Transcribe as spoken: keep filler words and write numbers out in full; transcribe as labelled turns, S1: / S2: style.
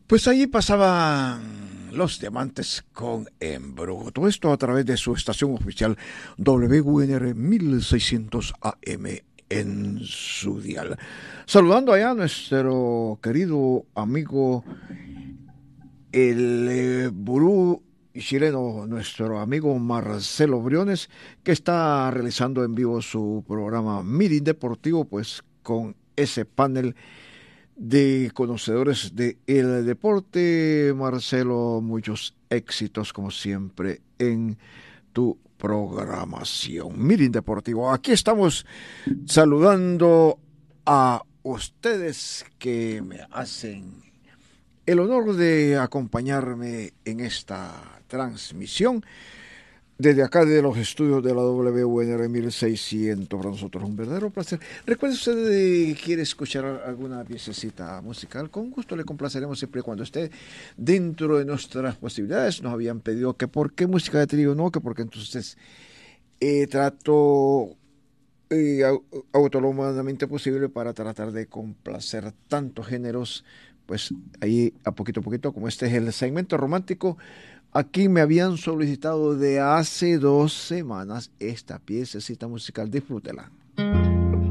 S1: Pues ahí pasaban los diamantes con embrujo. Todo esto a través de su estación oficial W N R mil seiscientos A M en su dial. Saludando allá a nuestro querido amigo el eh, gurú chileno, nuestro amigo Marcelo Briones, que está realizando en vivo su programa Mirin Deportivo, pues con ese panel de conocedores del deporte. Marcelo, muchos éxitos como siempre en tu programación. Mirin Deportivo, aquí estamos saludando a ustedes que me hacen el honor de acompañarme en esta transmisión desde acá de los estudios de la W N R mil seiscientos. Para nosotros es un verdadero placer. Recuerde usted de quiere escuchar alguna piececita musical, con gusto le complaceremos siempre y cuando esté dentro de nuestras posibilidades. Nos habían pedido que por qué música de trío, no, que porque entonces eh, trato eh, autonomamente posible para tratar de complacer tantos géneros, pues ahí a poquito a poquito, como este es el segmento romántico. Aquí me habían solicitado de hace dos semanas esta piececita musical. Disfrútela.